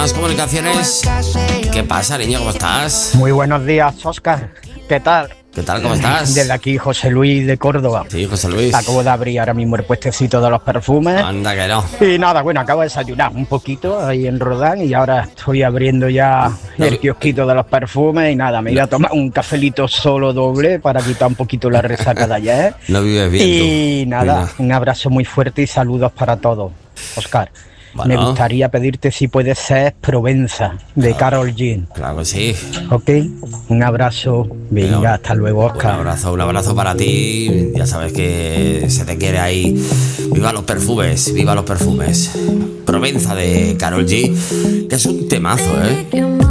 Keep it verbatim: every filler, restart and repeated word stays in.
Más comunicaciones. ¿Qué pasa, niño? ¿Cómo estás? Muy buenos días, Óscar. ¿Qué tal? ¿Qué tal? ¿Cómo estás? Desde aquí, José Luis de Córdoba. Sí, José Luis. Acabo de abrir ahora mismo el puestecito de los perfumes. Anda que no. Y nada, bueno, acabo de desayunar un poquito ahí en Rodán y ahora estoy abriendo ya el kiosquito de los perfumes y nada, me voy a tomar un cafelito solo doble para quitar un poquito la resaca de ayer. No vives bien Y tú. nada, Mira. un abrazo muy fuerte y saludos para todos. Óscar, Bueno. me gustaría pedirte si puede ser Provenza, de Claro. Karol G. Claro que sí. ¿Ok? Un abrazo. Venga, Venga, hasta luego, Un Óscar. abrazo, un abrazo para ti. Ya sabes que se te quiere ahí. Viva los perfumes, viva los perfumes. Provenza de Karol G, que es un temazo, ¿eh?